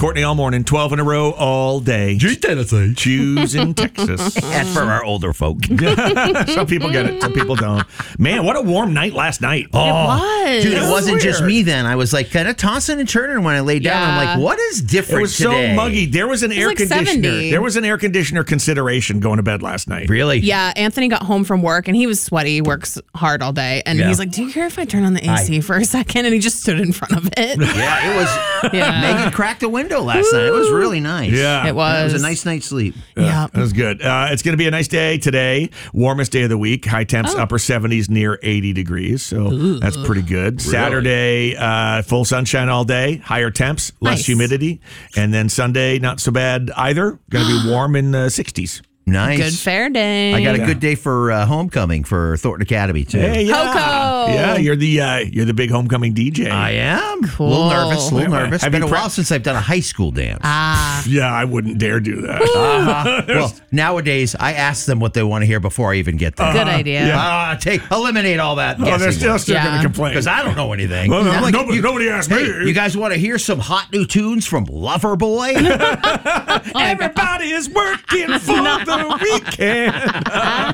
Courtney all morning, 12 in a row all day. Tennessee. Choosing Texas. That's for our older folk. Some people get it, some people don't. Man, what a warm night last night. It was. Dude, it wasn't just weird. me then. I was like kind of tossing and turning when I laid down. I'm Yeah. like, what is different It was today? so muggy. There was an air like conditioner. 70. There was an air conditioner consideration going to bed last night. Really? Yeah, Anthony got home from work and he was sweaty, works hard all day. And Yeah. he's like, do you care if I turn on the AC for a second? And he just stood in front of it. Yeah, it was. Yeah. Megan cracked a window last night. It was really nice. Yeah. It was. It was a nice night's sleep. Yeah. That was good. It's going to be a nice day today. Warmest day of the week. High temps, upper 70s, near 80 degrees. So that's pretty good. Saturday, full sunshine all day. Higher temps, less Nice. humidity. And then Sunday, not so bad either. Going to be warm in the 60s. Nice. Good fair day. I got a good day for homecoming for Thornton Academy too. Hey, yeah. Coco. Yeah, you're the big homecoming DJ. I am. Cool. A little nervous. A little Wait, nervous. have Been you a while since I've done a high school dance. Yeah, I wouldn't dare do that. Well, nowadays I ask them what they want to hear before I even get there. Good idea. Eliminate all that. Oh, they're still going to Yeah. complain. because I don't know anything. Well, I'm like, nobody asked me. Hey, you guys want to hear some hot new tunes from Loverboy? Everybody is working for the weekend.